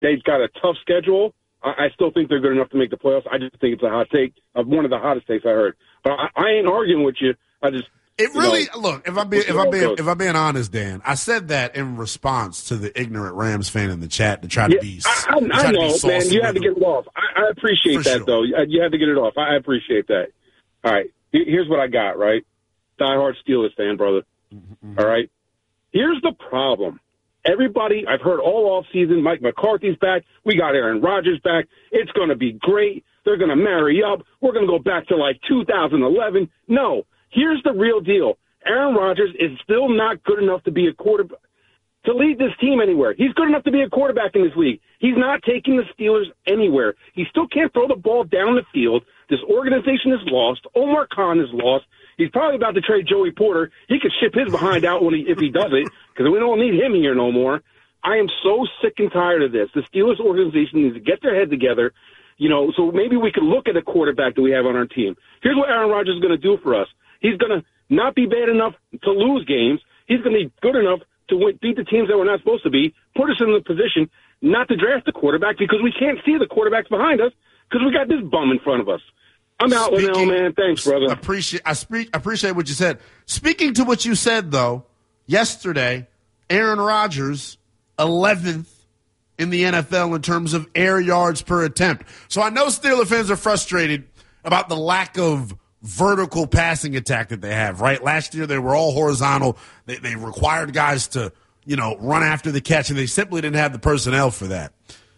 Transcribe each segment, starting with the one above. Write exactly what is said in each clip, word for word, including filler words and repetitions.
They've got a tough schedule. I, I still think they're good enough to make the playoffs. I just think it's a hot take, of one of the hottest takes I heard. But I, I ain't arguing with you. I just it really know, look if I'm being if I'm being if I'm being honest, Dan. I said that in response to the ignorant Rams fan in the chat to try to yeah, be. I, I, to I know, man. You had to them. get it off. I, I appreciate For that, sure. though. You had to get it off. I appreciate that. All right. Here's what I got. Right, diehard Steelers fan, brother. Mm-hmm. All right. Here's the problem. Everybody, I've heard all offseason, Mike McCarthy's back. We got Aaron Rodgers back. It's going to be great. They're going to marry up. We're going to go back to like two thousand eleven. No, here's the real deal. Aaron Rodgers is still not good enough to be a quarterback, to lead this team anywhere. He's good enough to be a quarterback in this league. He's not taking the Steelers anywhere. He still can't throw the ball down the field. This organization is lost. Omar Khan is lost. He's probably about to trade Joey Porter. He could ship his behind out when he, if he does it, because we don't need him here no more. I am so sick and tired of this. The Steelers organization needs to get their head together. You know, so maybe we could look at a quarterback that we have on our team. Here's what Aaron Rodgers is going to do for us. He's going to not be bad enough to lose games. He's going to be good enough to win, beat the teams that we're not supposed to be, put us in the position not to draft the quarterback because we can't see the quarterbacks behind us because we got this bum in front of us. I'm out, Linnell, man. Thanks, brother. Appreciate, I speak, appreciate what you said. Speaking to what you said, though, yesterday, Aaron Rodgers, eleventh in the N F L in terms of air yards per attempt. So I know Steelers fans are frustrated about the lack of vertical passing attack that they have, right? Last year they were all horizontal. They, they required guys to, you know, run after the catch, and they simply didn't have the personnel for that.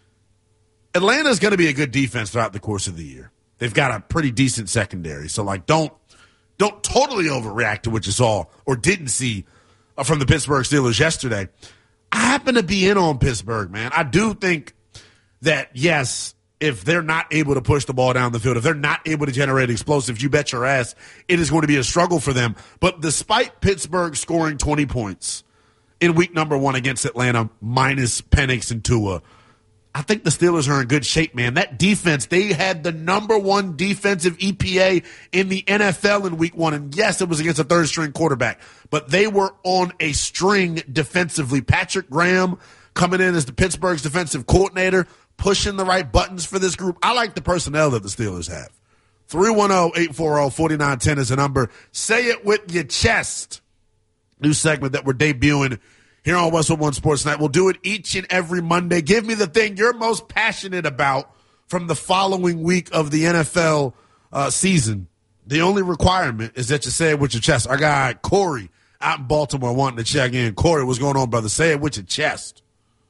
Atlanta's going to be a good defense throughout the course of the year. They've got a pretty decent secondary. So, like, don't don't totally overreact to what you saw or didn't see from the Pittsburgh Steelers yesterday. I happen to be in on Pittsburgh, man. I do think that, yes, if they're not able to push the ball down the field, if they're not able to generate explosives, you bet your ass it is going to be a struggle for them. But despite Pittsburgh scoring twenty points in week number one against Atlanta, minus Penix and Tua, I think the Steelers are in good shape, man. That defense, they had the number one defensive E P A in the N F L in week one. And yes, it was against a third-string quarterback, but they were on a string defensively. Patrick Graham coming in as the Pittsburgh's defensive coordinator, pushing the right buttons for this group. I like the personnel that the Steelers have. three one zero, eight four zero, four nine one zero is the number. Say it with your chest. New segment that we're debuting here on Westwood One Sports Night. We'll do it each and every Monday. Give me the thing you're most passionate about from the following week of the N F L uh, season. The only requirement is that you say it with your chest. Our guy Corey out in Baltimore wanting to check in. Corey, what's going on, brother? Say it with your chest.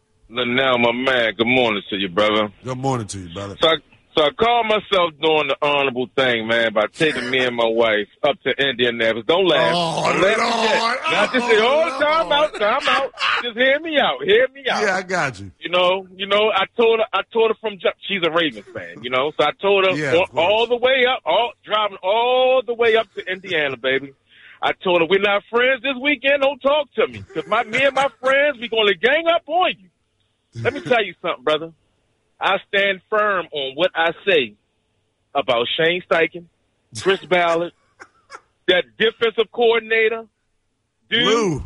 Now, my man, good morning to you, brother. Good morning to you, brother. So I, so I called myself doing the honorable thing, man, by taking me and my wife up to Indianapolis. Don't laugh. Oh, Don't laugh Lord. yet. Now, just say, oh, time out, time out. Just hear me out. Hear me out. Yeah, I got you. You know, you know, I told her, I told her from, she's a Ravens fan, you know, so I told her Yeah, all, of course. all the way up, all driving all the way up to Indiana, baby. I told her, we're not friends this weekend. Don't talk to me. Because my, me and my friends, we're going to gang up on you. Let me tell you something, brother. I stand firm on what I say about Shane Steichen, Chris Ballard, that defensive coordinator. Dude, Lou.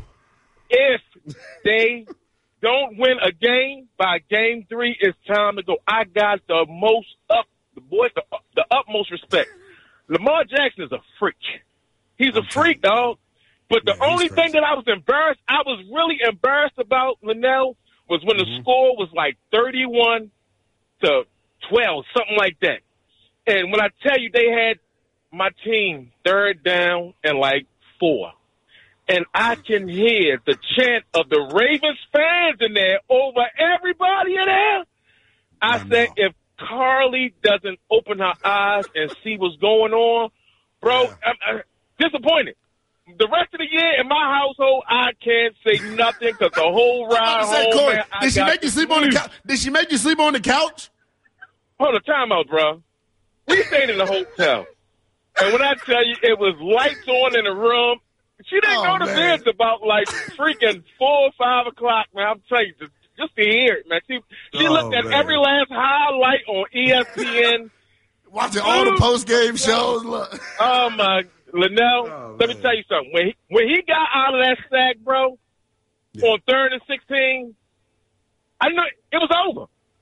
if they don't win a game by game three, it's time to go. I got the most up, the boy, the, the utmost respect. Lamar Jackson is a freak. He's a freak, dog. But the Yeah, only he's thing crazy. that I was embarrassed, I was really embarrassed about, Linnell, was when Mm-hmm. the score was like thirty-one to twelve, something like that. And when I tell you they had my team third down and like four, and I can hear the chant of the Ravens fans in there over everybody in there, I, I said, know. if Carly doesn't open her eyes and see what's going on, bro, Yeah. I'm, I'm disappointed. The rest of the year in my household, I can't say nothing because the whole ride I was about to say, home, Corey, man, I did she got make you sleep on the couch? Did she make you sleep on the couch? Hold on, time out, bro. We stayed in the hotel. And when I tell you it was lights on in the room, she didn't Oh, go to man. bed about like freaking four or five o'clock, man. I'm telling you, just, just to hear it, man. She, she Oh, looked at man. every last highlight on E S P N. Watching all the post-game shows. Look. Oh, my, Linnell, Oh, let me man. tell you something. When he, when he got out of that sack, bro, Yeah. on third and sixteen, I know it was over.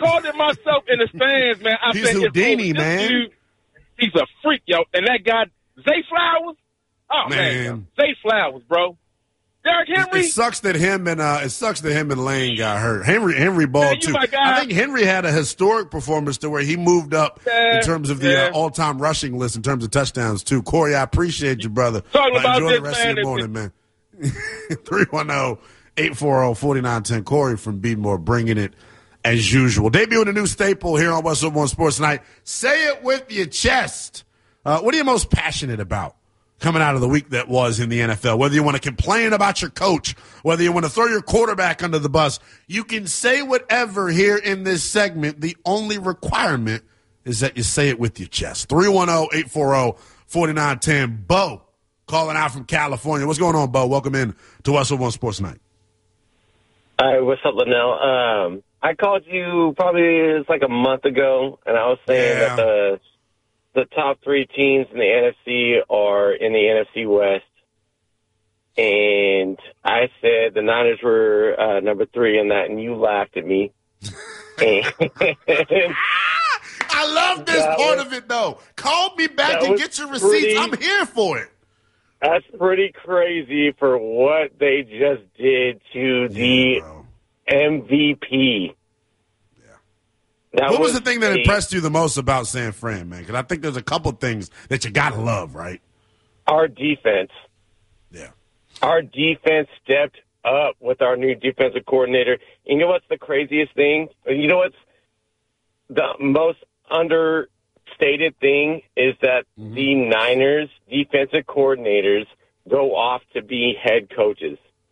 called it myself in the stands, man. I He's said, Houdini, it's man. Dude, he's a freak, yo. And that guy, Zay Flowers, oh, man. man Zay Flowers, bro. Derrick Henry. It, it sucks that him and uh, it sucks that him and Lane got hurt. Henry Henry balled too. I think Henry had a historic performance to where he moved up yeah, in terms of the yeah. uh, all-time rushing list in terms of touchdowns too. Corey, I appreciate you, brother. Talking uh, about enjoy this, the rest man, of your morning, man. three one zero, eight four zero, four nine one zero. Corey from Beadmore bringing it as usual. Debuting a new staple here on Westwood One Sports Tonight. Say it with your chest. Uh, what are you most passionate about coming out of the week that was in the N F L? Whether you want to complain about your coach, whether you want to throw your quarterback under the bus, you can say whatever here in this segment. The only requirement is that you say it with your chest. three one zero, eight four zero, four nine one zero. Bo calling out from California. What's going on, Bo? Welcome in to Westwood One Sports Night. Hi, what's up, Linnell? Um, I called you probably it was like a month ago, and I was saying yeah. that the the top three teams in the N F C are in the N F C West. And I said the Niners were uh, number three in that, and you laughed at me. and, I love this part was, of it, though. Call me back and get your receipts. Pretty, I'm here for it. That's pretty crazy for what they just did to the yeah, M V P. That what was, was the thing that a, impressed you the most about San Fran, man? Because I think there's a couple things that you got to love, right? Our defense. Yeah. Our defense stepped up with our new defensive coordinator. You know what's the craziest thing? You know what's the most understated thing is that mm-hmm. the Niners defensive coordinators go off to be head coaches.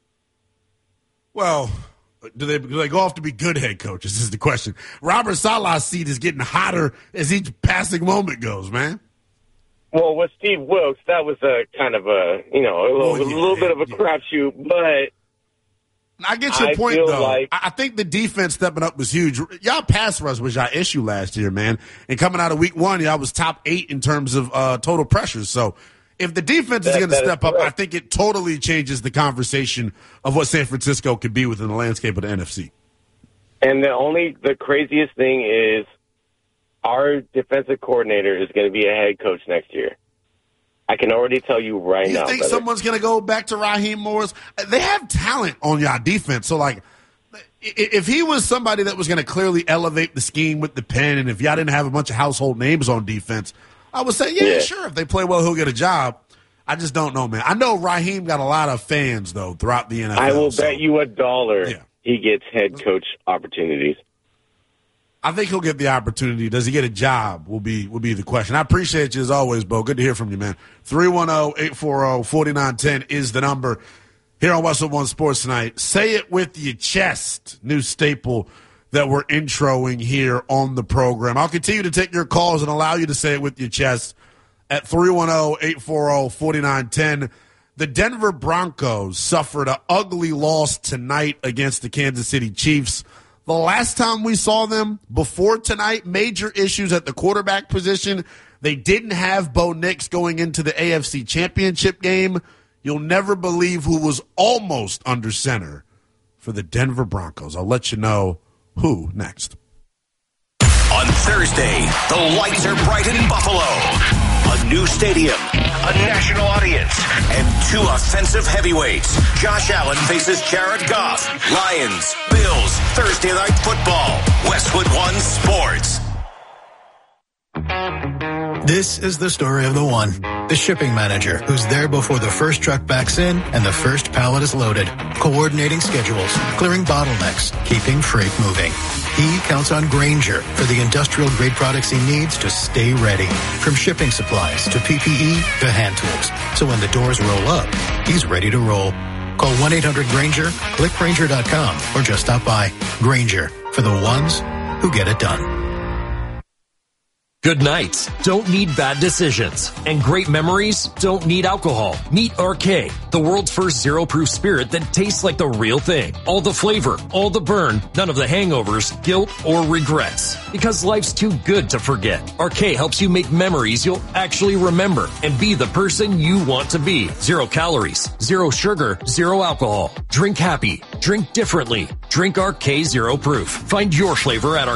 Well... Do they, do they go off to be good head coaches is the question. Robert Saleh's seat is getting hotter as each passing moment goes, man. Well, with Steve Wilkes, that was a kind of a, you know, a little, oh, yeah, a little bit of a yeah. crapshoot, but I get your I point, though. Like, I think the defense stepping up was huge. Y'all pass rush was y'all issue last year, man. And coming out of week one, y'all was top eight in terms of uh, total pressures. So if the defense that, is going to step up, I think it totally changes the conversation of what San Francisco could be within the landscape of the N F C. And the only, the craziest thing is our defensive coordinator is going to be a head coach next year. I can already tell you right you now. You think brother. someone's going to go back to Raheem Morris? They have talent on y'all defense. So, like, if he was somebody that was going to clearly elevate the scheme with the pen, and if y'all didn't have a bunch of household names on defense, I would say, yeah, yeah, sure. If they play well, he'll get a job. I just don't know, man. I know Raheem got a lot of fans, though, throughout the N F L. I will so. bet you a dollar yeah. he gets head coach opportunities. I think he'll get the opportunity. Does he get a job will be will be the question. I appreciate you as always, Bo. Good to hear from you, man. three one zero, eight four zero, four nine one zero is the number here on Westwood One Sports Tonight. Say it with your chest, new staple that we're introing here on the program. I'll continue to take your calls and allow you to say it with your chest at three one zero, eight four zero, four nine one zero. The Denver Broncos suffered an ugly loss tonight against the Kansas City Chiefs. The last time we saw them before tonight, major issues at the quarterback position. They didn't have Bo Nix going into the A F C Championship game. You'll never believe who was almost under center for the Denver Broncos. I'll let you know who next. On Thursday, the lights are bright in Buffalo. A new stadium, a national audience, and two offensive heavyweights. Josh Allen faces Jared Goff. Lions, Bills, Thursday Night Football. Westwood One Sports. This is the story of the one. The shipping manager who's there before the first truck backs in and the first pallet is loaded. Coordinating schedules, clearing bottlenecks, keeping freight moving. He counts on Grainger for the industrial-grade products he needs to stay ready. From shipping supplies to P P E to hand tools. So when the doors roll up, he's ready to roll. Call one eight hundred Grainger, click Grainger dot com, or just stop by. Grainger, for the ones who get it done. Good nights don't need bad decisions, and great memories don't need alcohol. Meet R K, the world's first zero-proof spirit that tastes like the real thing. All the flavor, all the burn, none of the hangovers, guilt, or regrets. Because life's too good to forget. R K helps you make memories you'll actually remember and be the person you want to be. Zero calories, zero sugar, zero alcohol. Drink happy. Drink differently. Drink R K Zero Proof. Find your flavor at